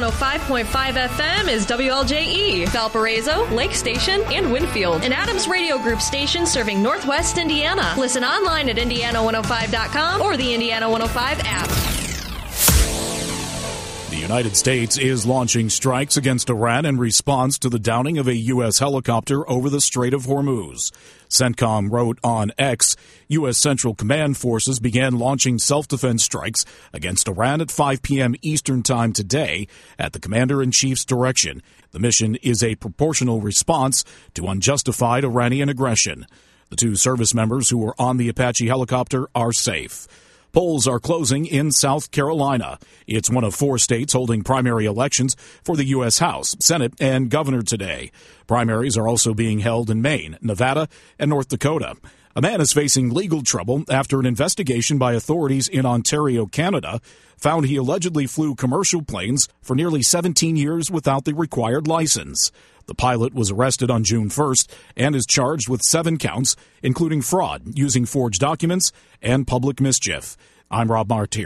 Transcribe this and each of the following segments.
105.5 FM is WLJE, Valparaiso, Lake Station, and Winfield, an Adams Radio Group station serving Northwest Indiana. Listen online at Indiana105.com or the Indiana 105 app. The United States is launching strikes against Iran in response to the downing of a U.S. helicopter over the Strait of Hormuz. CENTCOM wrote on X, U.S. Central Command forces began launching self-defense strikes against Iran at 5 p.m. Eastern Time today at the Commander-in-Chief's direction. The mission is a proportional response to unjustified Iranian aggression. The two service members who were on the Apache helicopter are safe. Polls are closing in South Carolina. It's one of 4 states holding primary elections for the U.S. House, Senate, and governor today. Primaries are also being held in Maine, Nevada, and North Dakota. A man is facing legal trouble after an investigation by authorities in Ontario, Canada, found he allegedly flew commercial planes for nearly 17 years without the required license. The pilot was arrested on June 1st and is charged with 7 counts, including fraud, using forged documents, and public mischief. I'm Rob Martyr.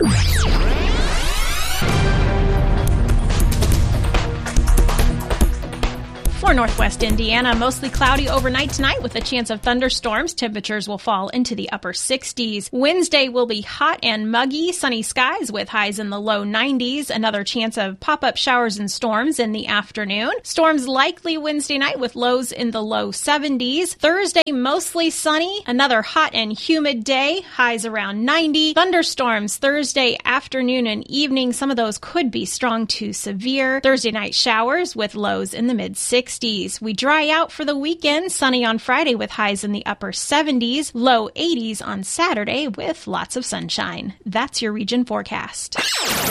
For Northwest Indiana, mostly cloudy overnight tonight with a chance of thunderstorms. Temperatures will fall into the upper 60s. Wednesday will be hot and muggy, sunny skies with highs in the low 90s. Another chance of pop-up showers and storms in the afternoon. Storms likely Wednesday night with lows in the low 70s. Thursday, mostly sunny. Another hot and humid day, highs around 90. Thunderstorms Thursday afternoon and evening. Some of those could be strong to severe. Thursday night showers with lows in the mid-60s. We dry out for the weekend, sunny on Friday with highs in the upper 70s, low 80s on Saturday with lots of sunshine. That's your region forecast.